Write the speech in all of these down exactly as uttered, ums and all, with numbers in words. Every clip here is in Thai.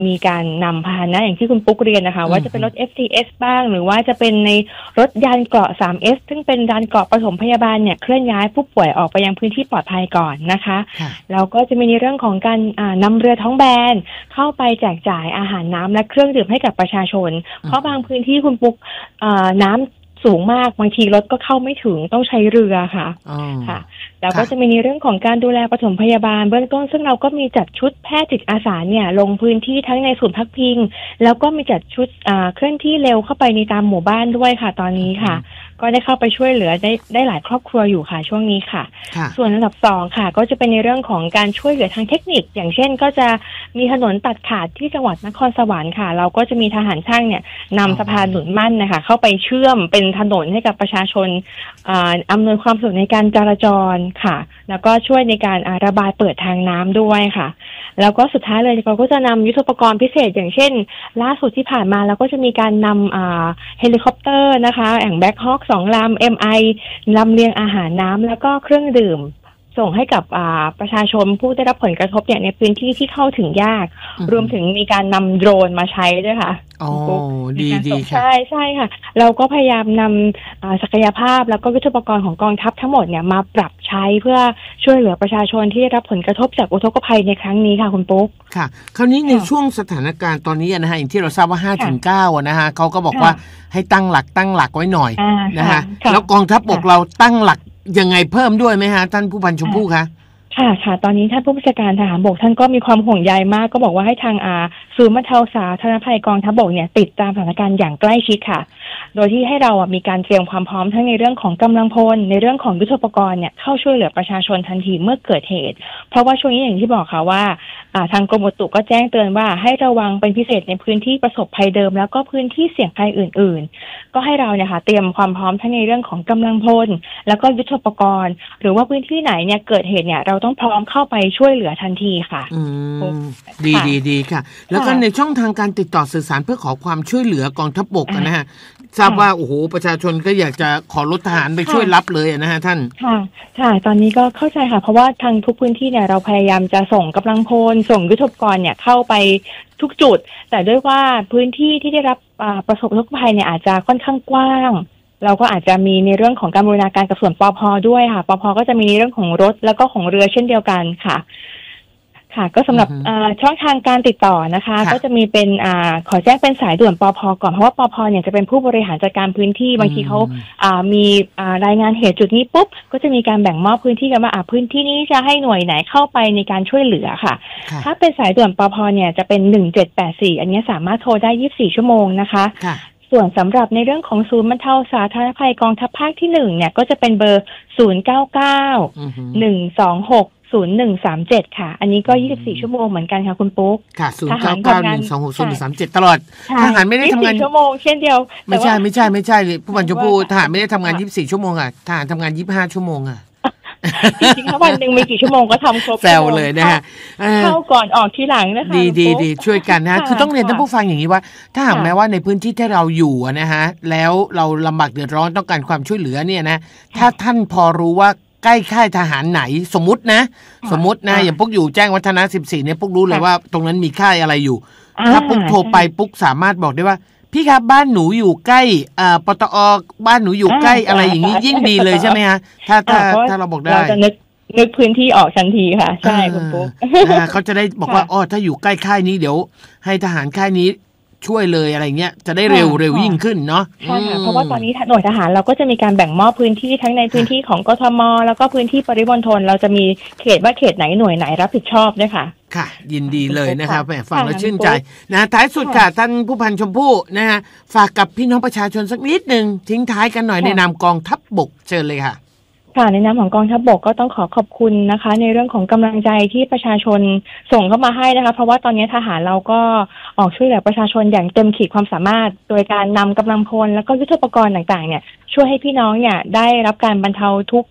มีการนำพาหนะอย่างที่คุณปุ๊กเรียนนะคะว่าจะเป็นรถ เอฟ ที เอส บ้างหรือว่าจะเป็นในรถยานเกราะ ทรี เอส ซึ่งเป็นยานเกราะปฐมพยาบาลเนี่ยเคลื่อนย้ายผู้ป่วยออกไปยังพื้นที่ปลอดภัยก่อนนะคะแล้วก็จะมีในเรื่องของการนำเรือท้องแบนเข้าไปแจกจ่ายอาหารน้ำและเครื่องดื่มให้กับประชาชนเพราะบางพื้นที่คุณปุ๊กน้ำสูงมากบางทีรถก็เข้าไม่ถึงต้องใช้เรือค่ะค่ะแล้วก็จะมีในเรื่องของการดูแลปฐมพยาบาลเบื้องต้นซึ่งเราก็มีจัดชุดแพทย์จิตอาสาเนี่ยลงพื้นที่ทั้งในศูนย์พักพิงแล้วก็มีจัดชุดเคลื่อนที่เร็วเข้าไปในตามหมู่บ้านด้วยค่ะตอนนี้ค่ะก็ได้เข้าไปช่วยเหลือได้ได้หลายครอบครัวอยู่ค่ะช่วงนี้ค่ะส่วนอันดับสองค่ะก็จะเป็นในเรื่องของการช่วยเหลือทางเทคนิคอย่างเช่นก็จะมีถนนตัดขาดที่จังหวัดนครสวรรค์ค่ะเราก็จะมีทหารช่างเนี่ยนำสะพานหนุนมั่นนะคะเข้าไปเชื่อมเป็นถนนให้กับประชาชนอำนวยความสะดวกในการจราจรค่ะแล้วก็ช่วยในการระบายเปิดทางน้ำด้วยค่ะแล้วก็สุดท้ายเลยเราก็จะนำยุทโธปกรณ์พิเศษอย่างเช่นล่าสุดที่ผ่านมาเราก็จะมีการนำเฮลิคอปเตอร์นะคะแองแบ็คฮอคสองลำ เอ็ม ไอ ลำเลียงอาหารน้ำแล้วก็เครื่องดื่มส่งให้กับประชาชนผู้ได้รับผลกระทบเนี่ยในพื้นที่ที่เข้าถึงยากรวมถึงมีการนำโดรนมาใช้ด้วยค่ะอ๋อดีดีค่ะใช่ใช่ค่ะเราก็พยายามนำศักยภาพแล้วก็ยุทโธปกรณ์ของกองทัพทั้งหมดเนี่ยมาปรับใช้เพื่อช่วยเหลือประชาชนที่ได้รับผลกระทบจากอุทกภัยในครั้งนี้ค่ะคุณปุ๊กค่ะคราวนี้ในช่วงสถานการณ์ตอนนี้นะฮะอย่างที่เราทราบว่า ห้าถึงเก้า นะฮะเขาก็บอกว่าให้ตั้งหลักตั้งหลักไว้หน่อยนะฮะแล้วกองทัพบกเราตั้งหลักยังไงเพิ่มด้วยไหมฮะท่านผู้พันชมพู่คะค่ะค่ะตอนนี้ท่านผู้บัญชาการทหารบกท่านก็มีความห่วงใยมากก็บอกว่าให้ทางอาศูนย์บรรเทาสาธารณภัยกองทัพบกเนี่ยติดตามสถานการณ์อย่างใกล้ชิดค่ะโดยที่ให้เราอ่ะมีการเตรียมความพร้อมทั้งในเรื่องของกำลังพลในเรื่องของยุทโธปกรณ์เนี่ยเข้าช่วยเหลือประชาชนทันทีเมื่อเกิดเหตุเพราะว่าช่วงนี้อย่างที่บอกค่ะว่าทางกรมอุตุก็แจ้งเตือนว่าให้ระวังเป็นพิเศษในพื้นที่ประสบภัยเดิมแล้วก็พื้นที่เสี่ยงภัยอื่นๆก็ให้เราเนี่ยค่ะเตรียมความพร้อมทั้งในเรื่องของกำลังพลแล้วก็ยุทโธปกรณ์หรือว่าพื้นที่ไหนเนี่ยเกิดเหตุเนี่ยเราต้องพร้อมเข้าไปช่วยเหลือทันทีค่ะอืมดีดีดีค่ะแล้วก็ในช่องทางการติดต่อสื่อสารเพื่อขอความช่วยเหลือกองทัพบกนะฮะทราบว่าโอ้โหประชาชนก็อยากจะขอรถทหารไปช่วยรับเลยนะฮะท่านค่ะค่ะตอนนี้ก็เข้าใจค่ะเพราะว่าทางทุกพื้นที่เนี่ยเราพยายามจะส่งกำลังพลส่งยุทโธปกรณ์เนี่ยเข้าไปทุกจุดแต่ด้วยว่าพื้นที่ที่ได้รับประสบอุทกภัยเนี่ยอาจจะค่อนข้างกว้างเราก็อาจจะมีในเรื่องของการบูรณาการกับส่วนปภ.ด้วยค่ะปภ.ก็จะมีในเรื่องของรถแล้วก็ของเรือเช่นเดียวกันค่ะค่ะก็สำหรับช่องทางการติดต่อนะคะก็จะมีเป็นอ่าขอแจ้งเป็นสายด่วนปภ.ก่อนเพราะว่าปภ.เนี่ยจะเป็นผู้บริหารจัดการพื้นที่บางทีเขาอ่ามีอ่ารายงานเหตุจุดนี้ปุ๊บก็จะมีการแบ่งมอบพื้นที่กันว่าอ่าพื้นที่นี้จะให้หน่วยไหนเข้าไปในการช่วยเหลือค่ะถ้าเป็นสายด่วนปภ.เนี่ยจะเป็นหนึ่งเจ็ดแปดสี่อันนี้สามารถโทรได้ยี่สิบสี่ชั่วโมงนะคะส่วนสำหรับในเรื่องของศูนย์บรรเทาสาธารณภัยกองทัพภาคที่หนึ่งเนี่ยก็จะเป็นเบอร์ศูนย์ เก้า เก้า หนึ่ง สอง หก ศูนย์ หนึ่ง สาม เจ็ดค่ะอันนี้ก็ยี่สิบสี่ชั่วโมงเหมือนกันค่ะคุณปุ๊กค่ะศูนย์ เก้า เก้า หนึ่ง สอง หก ศูนย์ หนึ่ง สาม เจ็ดตลอดทหารไม่ได้ทำงานยี่สิบสี่ชั่วโมงเช่นเดียวไม่ใช่ไม่ใช่ไม่ใช่ผู้บัญชาการทหารไม่ได้ทำงานยี่สิบสี่ชั่วโมงอ่ะทหารทำงานยี่สิบห้าชั่วโมงอ่ะจริงๆถ้าวันหนึ่งมีกี่ชั่วโมงก็ทำครบแซวเลยนะฮะเข้าก่อนออกทีหลังนะคะดีดีดีช่วยกันนะคือต้องเรียนท่านผู้ฟังอย่างนี้ว่าถ้าหากแม้ว่าในพื้นที่ที่เราอยู่นะฮะแล้วเราลำบากเดือดร้อนต้องการความช่วยเหลือเนี่ยนะถ้าท่านพอรู้ว่าใกล้ค่ายทหารไหนสมมตินะสมมตินะอย่างพวกอยู่แจ้งวัฒนะสิบสี่เนี่ยพวกรู้เลยว่าตรงนั้นมีค่ายอะไรอยู่ถ้าปุ๊กโทรไปปุ๊กสามารถบอกได้ว่าพี่ครับบ้านหนูอยู่ใกล้อ่าปตอบ้านหนูอยู่ใกล้อะไรอย่างนี้ยิ่งดีเลยใช่ไหมฮะถ้าถ้าถ้าเราบอกได้เราจะนึกนึกพื้นที่ออกทันทีค่ะใช่คุณปุ๊กเขาจะได้บอกว่าอ๋อถ้าอยู่ใกล้ค่ายนี้เดี๋ยวให้ทหารค่ายนี้ช่วยเลยอะไรเงี้ยจะได้เร็วเร็วยิ่งขึ้นเนาะใช่ค่ะเพราะว่าตอนนี้หน่วยทหารเราก็จะมีการแบ่งมอบพื้นที่ทั้งในพื้นที่ของกทมแล้วก็พื้นที่ปริมณฑลเราจะมีเขตว่าเขตไหนหน่วยไหนรับผิดชอบด้วยค่ะค่ะยินดีเลยนะครับแหมฟังแล้วชื่นใจนะท้ายสุดค่ะท่านผู้พันชมพู่นะฮะฝากกับพี่น้องประชาชนสักนิดนึงทิ้งท้ายกันหน่อยในนามกองทัพบกเชิญเลยค่ะค่ะในนามของกองทัพบกก็ต้องขอขอบคุณนะคะในเรื่องของกำลังใจที่ประชาชนส่งเข้ามาให้นะคะเพราะว่าตอนนี้ทหารเราก็ออกช่วยเหลือประชาชนอย่างเต็มขีดความสามารถโดยการนำกำลังพลแล้วก็ยุทโธปกรณ์ต่างๆเนี่ยช่วยให้พี่น้องเนี่ยได้รับการบรรเทาทุกข์จาก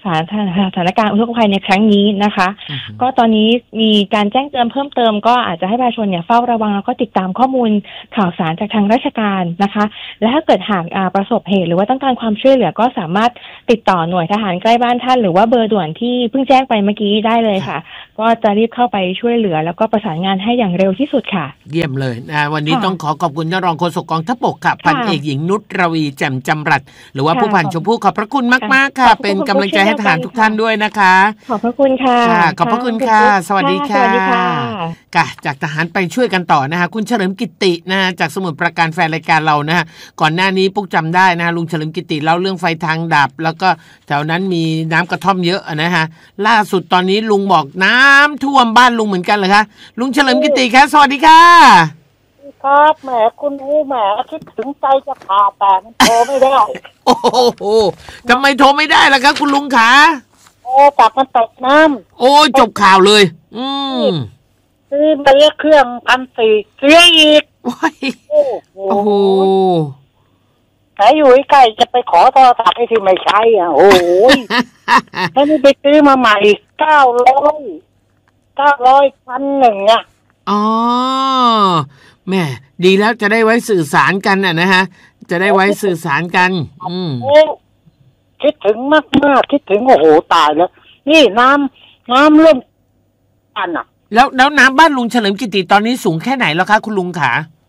สถานการณ์อุทกภัยในครั้งนี้นะคะก็ตอนนี้มีการแจ้งเตือนเพิ่มเติมก็อาจจะให้ประชาชนเนี่ยเฝ้าระวังแล้วก็ติดตามข้อมูลข่าวสารจากทางราชการนะคะและถ้าเกิดหากประสบเหตุหรือว่าต้องการความช่วยเหลือก็สามารถติดต่อหน่วยทหารใกล้บ้านท่านหรือว่าเบอร์ด่วนที่เพิ่งแจ้งไปเมื่อกี้ได้เลยค่ะก็จะรีบเข้าไปช่วยเหลือแล้วก็ประสานงานให้อย่างเร็วที่สุดค่ะเยี่ยมเลยนะวันนี้ต้องขอขอบคุณท่านรองโฆษกกองทัพบกค่ะพันเอกหญิงนุชรวีแจ่มจำรัดหรือว่าผู้พันชมพู่ขอบพระคุณมากๆค่ะเป็นกำลังใจให้ทหารทุกท่านด้วยนะคะขอบพระคุณค่ะขอบพระคุณค่ะสวัสดีค่ะค่ะจากทหารไปช่วยกันต่อนะคะคุณเฉลิมกิตินะฮะจากสมุทรปราการแฟนรายการเรานะฮะก่อนหน้านี้ปุ๊กจำได้นะลุงเฉลิมกิติเล่าเรื่องไฟทางดับแล้วก็แถวนั้นมีน้ำกระท่อมเยอะนะฮะล่าสุดตอนนี้ลุงบอกน้ำท่วมบ้านลุงเหมือนกันเหรอคะลุงเฉลิมกิติครับสวัสดีค่ะครับแหมคุณอูแหมคิดถึงใจจะขาดแต่โทรไม่ได้โอ้โหทำไมโทรไม่ได้ล่ะครับคุณลุงขาโอ้ตับมันตกน้ำโอ้จบข่าวเลยอืมซื้อมาเรียกเครื่องพันสี่เสียอีกโอ้โหแต่อยู่ใกล้จะไปขอโทรศัพท์ให้ที่ไม่ใช่อ่ะโอ้ยถ้านี่ไปซื้อมาใหม่เก้าร้อยเก้าร้อยพันหนึ่งอ่ะอ๋อแม่ดีแล้วจะได้ไว้สื่อสารกันอ่ะนะฮะจะได้ไว้สื่อสารกันอืมคิดถึงมากมากคิดถึงโอ้โหตายแล้วนี่น้ำน้ำเริ่มอันอ่ะแล้วแล้วน้ำบ้านลุงเฉลิมกิติตอนนี้สูงแค่ไหนแล้วคะคุณลุงขา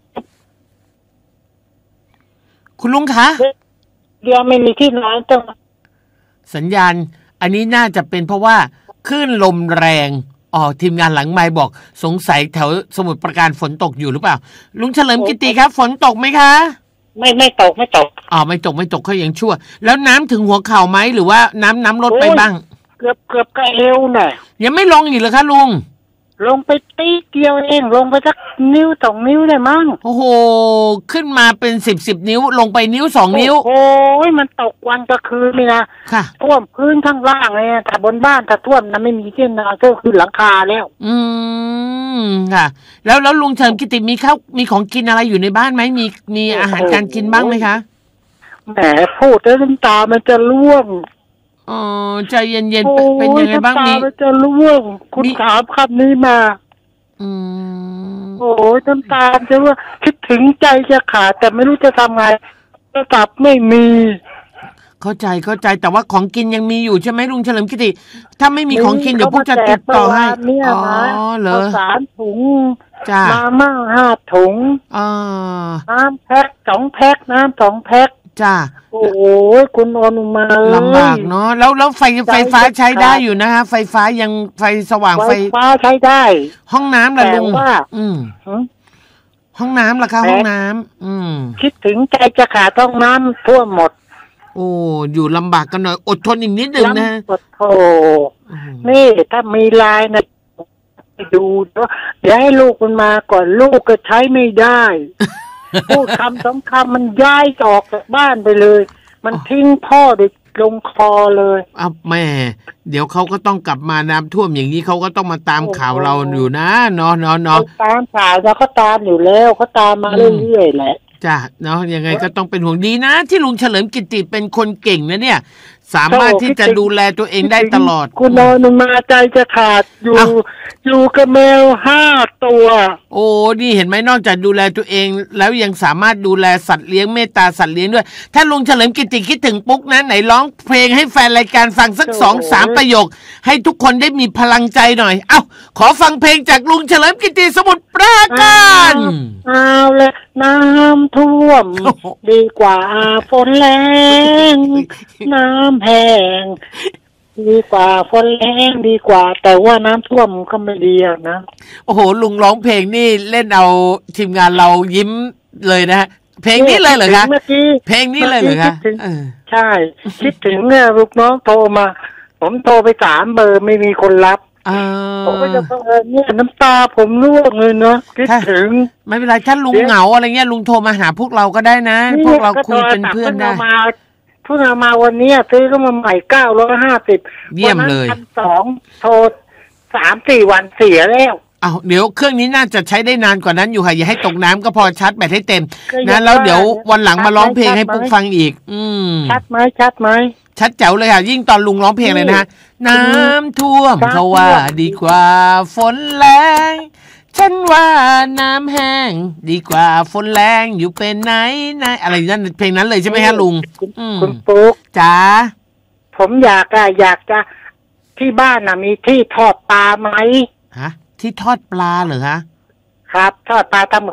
คุณลุงคะเดี๋ยวไม่มีที่น้ำจังสัญญาณอันนี้น่าจะเป็นเพราะว่าคลื่นลมแรงอ๋อทีมงานหลังไมค์บอกสงสัยแถวสมุทรปราการฝนตกอยู่หรือเปล่าลุงเฉลิมกิติครับฝนตกไหมคะไม่ไม่ตกไม่ตกอ๋อไม่ตกไม่ตกเขายังชั่วแล้วน้ำถึงหัวเข่าไหมหรือว่าน้ำน้ำลดไปบ้างเกือบเกือบกระเอวน่ะยังไม่ลงอีกเหรอคะลุงลงไปตีเดียวเองลงไปสักนิ้วสองนิ้วได้มั้งโอ้โหขึ้นมาเป็นสิบสิบนิ้วลงไปนิ้วสองนิ้วโอ้ยมันตกวันก็คืนนี่นะค่ะท่วมพื้นข้างล่างเลยแต่บนบ้านถ้าท่วมนะไม่มีที่นาก็คือหลังคาแล้วอืมค่ะแล้วแล้วลุงเฉลิมกิติมีข้าวมีของกินอะไรอยู่ในบ้านไหมมีมีอาหารการกินบ้างไหมคะแหมพูดแล้วน้ำตามันจะร่วงอ๋อใจเย็นๆเป็นยังไงบ้างนี่น้ำตาจะร่วงคุณถามคำนี้มาอืมโอ้ยน้ำตาจะว่าคิดถึงใจจะขาดแต่ไม่รู้จะทำไงโทรศัพท์ไม่มีเข้าใจเข้าใจแต่ว่าของกินยังมีอยู่ใช่ไหมลุงเฉลิมกิติถ้าไม่มีของกินเดี๋ยวพวกจะติดต่อให้อ๋อเหรอสามถุงจ้ามาม่าห้าถุงอ่าน้ำแพ็คสองแพ็คน้ำสองแพ็คจ้าโอ้โหคุณอนุมาลำบากเนาะแล้วแล้วไฟไฟฟ้าใช้ได้อยู่นะฮะไฟฟ้ายังไฟสว่างไฟฟ้าใช้ได้ห้องน้ำล่ะลุงอืมห้องน้ำล่ะคะห้องน้ำอืมคิดถึงใจจะขาดห้องน้ำท่วมหมดโอ้อยู่ลำบากกันหน่อยอดทนอีกนิดนึงนะอดทนนี่ถ้ามีไลน์นะไปดูเดี๋ยวให้ลูกมันมาก่อนลูกก็ใช้ไม่ได้พูดคำสองคำมันย้ายออกจากบ้านไปเลยมันทิ้งพ่อเด็กลงคอเลยอ้าวแม่เดี๋ยวเขาก็ต้องกลับมาน้ำท่วมอย่างนี้เขาก็ต้องมาตามข่าวเราอยู่นะเนาะเนาะเนาะตามข่าวแล้วเขาตามอยู่แล้วเขาตามมาเรื่อยๆแหละจ้ะเนาะยังไงก็ต้องเป็นห่วงดีนะที่ลุงเฉลิมกิติเป็นคนเก่งนะเนี่ยสามารถที่จะดูแลตัวเองได้ตลอดคุณนอนมาใจจะขาดอยู่อยู่กับแมวห้าตัวโอ้นี่เห็นไหมนอกจากดูแลตัวเองแล้วยังสามารถดูแลสัตว์เลี้ยงเมตตาสัตว์เลี้ยงด้วยถ้าลุงเฉลิมกิติคิดถึงปุ๊กนะไหนร้องเพลงให้แฟนรายการฟังสักสองสามประโยคให้ทุกคนได้มีพลังใจหน่อยเอ้าขอฟังเพลงจากลุงเฉลิมกิติสมุทรปราการเอาเลยน้ำท่วมดีกว่าฝนแรงน้ำแห้งดีกว่าฝนแรงดีกว่าแต่ว่าน้ำท่วมก็ไม่ดีนะโอ้โหลุงร้องเพลงนี่เล่นเอาทีมงานเรายิ้มเลยนะฮะเพลงนี้เลยเหรอคะเพลงนี้เลยเหรอคะใช่คิดถึงเนี่ยลูกน้องโทรมาผมโทรไปสามเบอร์ไม่มีคนรับผมก็จะเออเนี่ยน้ำตาผมร่วงเลยเนาะคิดถึงไม่เป็นไรถ้าลุงเหงาอะไรเงี้ยลุงโทรมาหาพวกเราก็ได้นะพวกเราคุยเป็นเพื่อนได้เพิ่งเอามาวันนี้ซื้อก็มาใหม่เก้าร้อยห้าสิบเยี่ยมเลยพันสองโทรสามสี่วันเสียแล้วอ้าวเดี๋ยวเครื่องนี้น่าจะใช้ได้นานกว่านั้นอยู่ค่ะอย่าให้ตกน้ำก็พอชาร์จแบตให้เต็มนะแล้วเดี๋ยววันหลังมาร้องเพลงให้ปุ๊กฟังอีกอืมชัดไหมชัดไหมชัดแจ๋วเลยค่ะยิ่งตอนลุงร้องเพลงเลยนะน้ำท่วมเขาว่าดีกว่าฝนแรงฉันว่าน้ำแห้งดีกว่าฝนแรงอยู่เป็นไหนไหนอะไรนั่นเพลงนั้นเลยใช่ไหมฮะลุงคุณปุ๊กจ๋าผมอยากอะอยากจะที่บ้านน่ะมีที่ทอดปลาไหมฮะที่ทอดปลาเหรอฮะครับทอดปลาท